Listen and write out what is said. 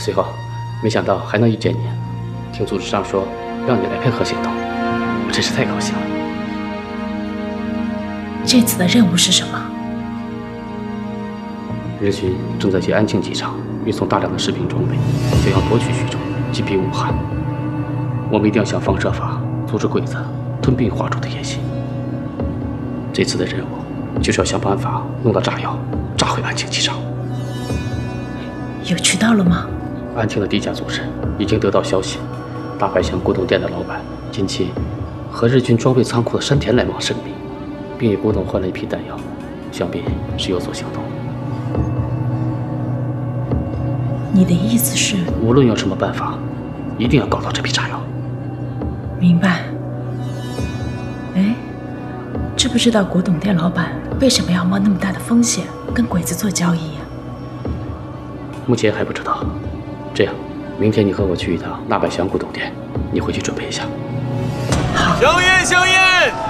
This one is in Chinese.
随后，没想到还能遇见你。听组织上说，让你来配合行动，我真是太高兴了。 这次的任务是什么？ 日军正在借安庆机场运送大量的士兵装备，想要夺取徐州，击毙武汉。我们一定要想方设法阻止鬼子吞并华州的野心。这次的任务就是要想办法弄到炸药，炸毁安庆机场。 有渠道了吗？ 安庆的地下组织已经得到消息，大白象古董店的老板近期和日军装备仓库的山田来往甚密，并与古董换了一批弹药，想必是有所行动。 你的意思是， 无论用什么办法，一定要搞到这批炸药。 明白。哎，知不知道古董店老板为什么要冒那么大的风险跟鬼子做交易呀？ 目前还不知道。这样，明天你和我去一趟大百祥古董店，你回去准备一下。 好。 香烟，香烟。